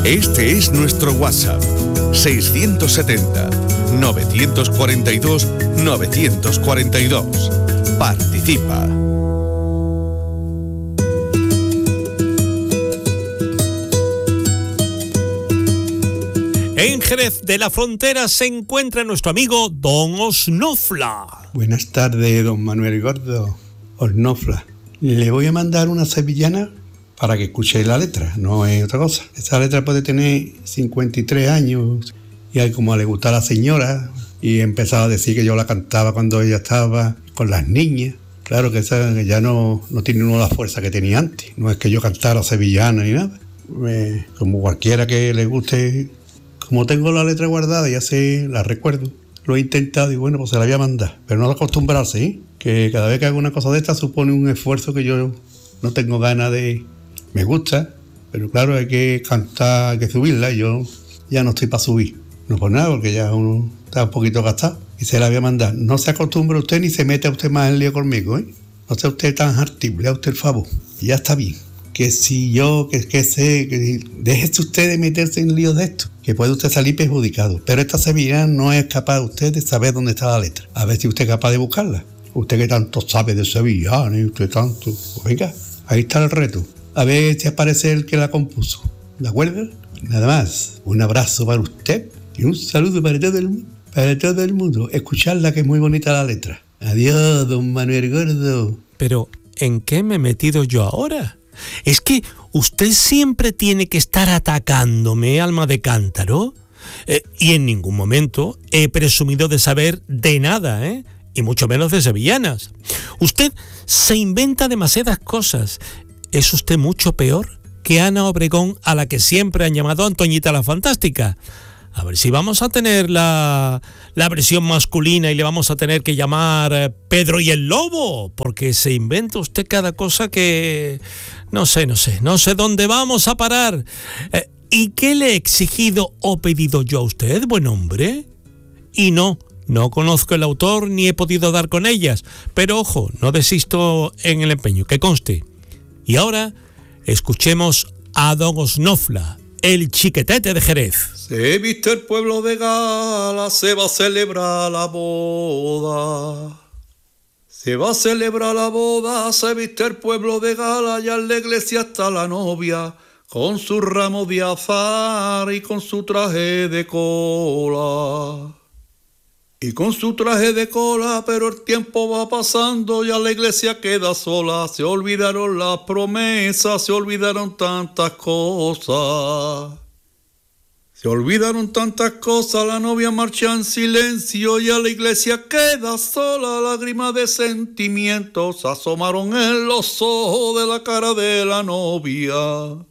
Este es nuestro WhatsApp, 670-942-942. Participa. En Jerez de la Frontera se encuentra nuestro amigo Don Osnofla. Buenas tardes, don Manuel Gordo. Osnofla. Le voy a mandar una sevillana para que escuche la letra, no es otra cosa. Esa letra puede tener 53 años y como le gusta a la señora y empezaba a decir que yo la cantaba cuando ella estaba con las niñas. Claro que esa ya no tiene uno la fuerza que tenía antes. No es que yo cantara sevillana ni nada. Como cualquiera que le guste, como tengo la letra guardada, ya sé, la recuerdo. Lo he intentado y bueno, pues se la voy a mandar. Pero no acostumbrarse, ¿eh? Que cada vez que hago una cosa de esta supone un esfuerzo que yo no tengo ganas de... Me gusta, pero claro, hay que cantar, hay que subirla y yo ya no estoy para subir. No por nada, porque ya uno está un poquito gastado. Y se la voy a mandar. No se acostumbre usted ni se mete usted más en lío conmigo, ¿eh? No sea usted tan hartible, a usted el favor. Y ya está bien. Que si yo, que sé, que déjese usted de meterse en líos de esto, que puede usted salir perjudicado. Pero esta sevillana no es capaz usted de saber dónde está la letra. A ver si usted es capaz de buscarla. Usted que tanto sabe de sevillana y usted tanto. Pues venga, ahí está el reto. A ver si aparece el que la compuso. ¿De acuerdo? Nada más. Un abrazo para usted y un saludo para todo el mundo. Para todo el mundo. Escucharla, que es muy bonita la letra. Adiós, don Manuel Gordo. Pero, ¿en qué me he metido yo ahora? Es que usted siempre tiene que estar atacándome, alma de cántaro. Y en ningún momento he presumido de saber de nada, ¿eh? Y mucho menos de sevillanas. Usted se inventa demasiadas cosas. ¿Es usted mucho peor que Ana Obregón, a la que siempre han llamado Antoñita la Fantástica? A ver si vamos a tener la versión masculina y le vamos a tener que llamar Pedro y el Lobo, porque se inventa usted cada cosa que... No sé dónde vamos a parar. ¿Y qué le he exigido o pedido yo a usted, buen hombre? Y no conozco el autor ni he podido dar con ellas, pero ojo, no desisto en el empeño, que conste. Y ahora escuchemos a don Osnofla, el chiquetete de Jerez. Se viste el pueblo de gala, se va a celebrar la boda. Se va a celebrar la boda, se viste el pueblo de gala, y en la iglesia está la novia, con su ramo de azar y con su traje de cola. Y con su traje de cola, pero el tiempo va pasando, ya la iglesia queda sola. Se olvidaron las promesas, se olvidaron tantas cosas. Se olvidaron tantas cosas, la novia marcha en silencio, ya la iglesia queda sola. Lágrimas de sentimientos asomaron en los ojos de la cara de la novia.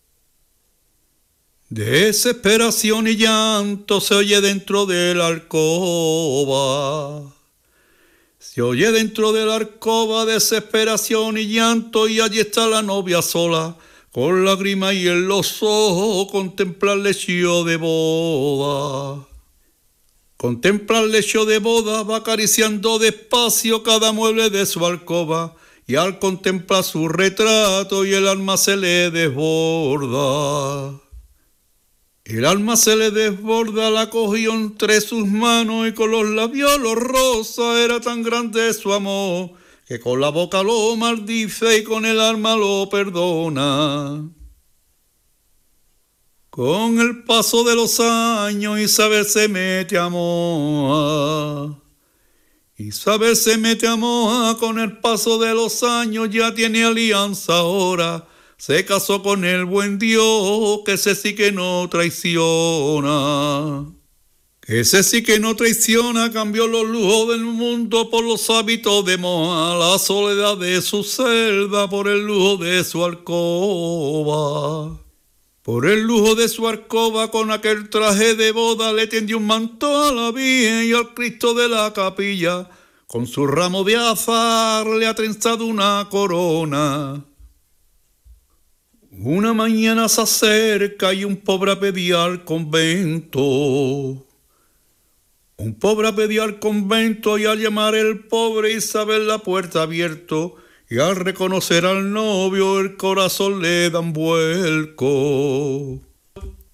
Desesperación y llanto se oye dentro de la alcoba. Se oye dentro de la alcoba desesperación y llanto, y allí está la novia sola, con lágrimas y en los ojos contempla el lecho de boda. Contempla el lecho de boda, va acariciando despacio cada mueble de su alcoba, y al contemplar su retrato y el alma se le desborda. El alma se le desborda, la cogió entre sus manos y con los labios los rosa. Era tan grande su amor que con la boca lo maldice y con el alma lo perdona. Con el paso de los años Isabel se mete a moja. Isabel se mete a moja, con el paso de los años ya tiene alianza ahora. Se casó con el buen Dios, que ese sí que no traiciona. Que ese sí que no traiciona, cambió los lujos del mundo por los hábitos de moja, la soledad de su celda por el lujo de su alcoba. Por el lujo de su alcoba, con aquel traje de boda, le tendió un manto a la Virgen y al Cristo de la capilla. Con su ramo de azar le ha trenzado una corona. Una mañana se acerca y un pobre pedía al convento. Un pobre pedía al convento, y al llamar el pobre Isabel la puerta abierto, y al reconocer al novio el corazón le dan vuelco.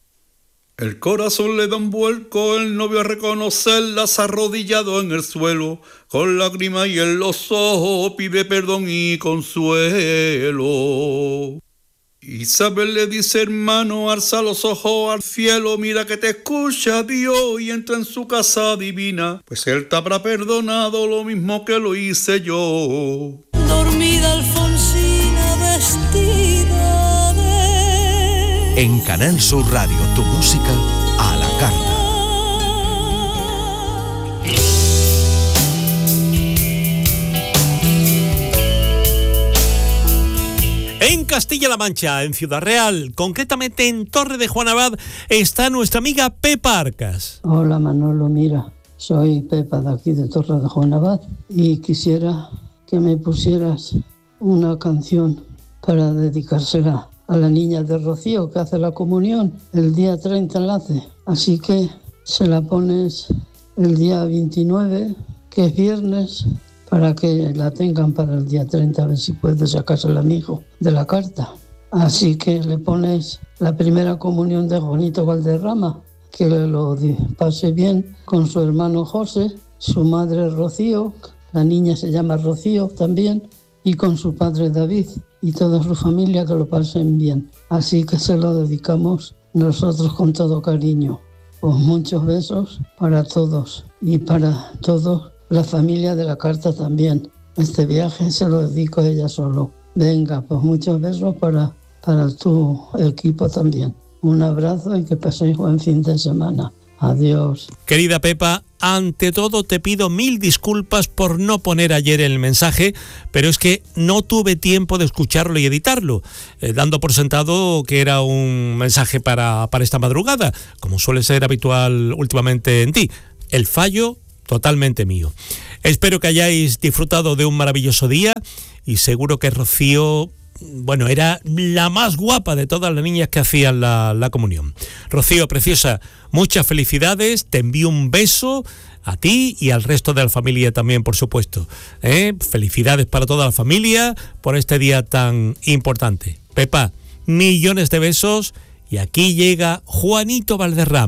El corazón le da un vuelco, el novio a reconocerla se ha arrodillado en el suelo, con lágrimas y en los ojos pide perdón y consuelo. Isabel le dice: hermano, alza los ojos al cielo, mira que te escucha Dios, y entra en su casa divina, pues él te habrá perdonado lo mismo que lo hice yo. Dormida Alfonsina vestida de... En Canal Sur Radio, tu música a la carta. En Castilla-La Mancha, en Ciudad Real, concretamente en Torre de Juan Abad, está nuestra amiga Pepa Arcas. Hola Manolo, mira, soy Pepa de aquí de Torre de Juan Abad y quisiera que me pusieras una canción para dedicársela a la niña de Rocío que hace la comunión el día 30 enlace. Así que se la pones el día 29, que es viernes, para que la tengan para el día 30, a ver si puede sacársela a mi hijo de la carta. Así que le pones la primera comunión de Juanito Valderrama, que lo pase bien con su hermano José, su madre Rocío, la niña se llama Rocío también, y con su padre David y toda su familia, que lo pasen bien. Así que se lo dedicamos nosotros con todo cariño. Pues muchos besos para todos y para todos. La familia de la carta también. Este viaje se lo dedico a ella solo. Venga, pues muchos besos para tu equipo también. Un abrazo y que paséis buen fin de semana. Adiós. Querida Pepa, ante todo te pido 1000 disculpas por no poner ayer el mensaje, pero es que no tuve tiempo de escucharlo y editarlo, dando por sentado que era un mensaje para esta madrugada, como suele ser habitual últimamente en ti. El fallo totalmente mío. Espero que hayáis disfrutado de un maravilloso día y seguro que Rocío, bueno, era la más guapa de todas las niñas que hacían la comunión. Rocío, preciosa, muchas felicidades, te envío un beso a ti y al resto de la familia también, por supuesto. Felicidades para toda la familia por este día tan importante. Pepa, millones de besos y aquí llega Juanito Valderrama.